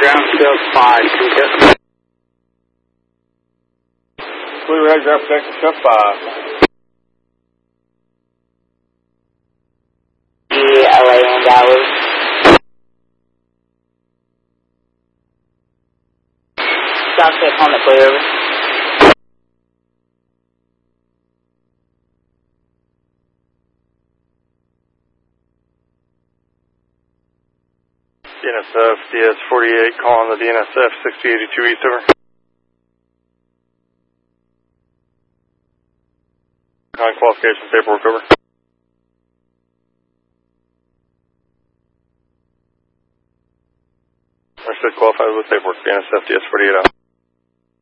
ground sub 5, contest. Blue Red, ground protection sub 5. LA and Dallas. South Cape on the clear. DNSF, DS-48, calling the DNSF 6082 East, over. Calling qualification paperwork, over. I said qualified with paperwork, DNSF, DS-48 out.